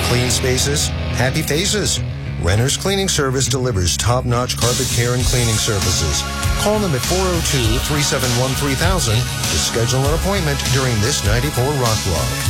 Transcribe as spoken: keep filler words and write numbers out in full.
Clean spaces, happy faces. Renner's Cleaning Service delivers top-notch carpet care and cleaning services. Call them at four oh two, three seven one, three thousand to schedule an appointment during this ninety-four Rock Walk.